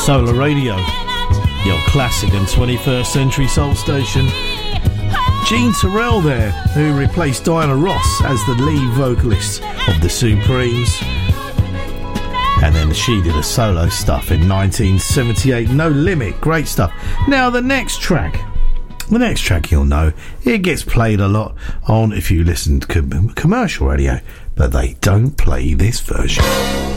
Solar Radio, your classic and 21st century soul station. Jean Terrell there, who replaced Diana Ross as the lead vocalist of the Supremes. And then she did a solo stuff in 1978, No Limit, great stuff. Now the next track you'll know, it gets played a lot on, if you listen to commercial radio, but they don't play this version.